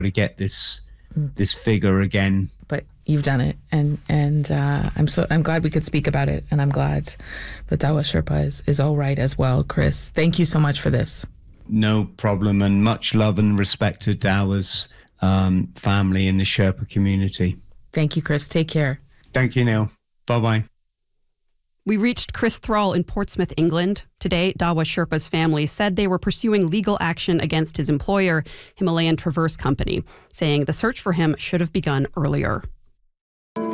to get this figure again. But you've done it, and I'm glad we could speak about it, and I'm glad that Dawa Sherpa is all right as well. Chris, thank you so much for this. No problem, and much love and respect to Dawa's family and the Sherpa community. Thank you, Chris. Take care. Thank you, Neil. Bye-bye. We reached Chris Thrall in Portsmouth, England. Today, Dawa Sherpa's family said they were pursuing legal action against his employer, Himalayan Traverse Company, saying the search for him should have begun earlier.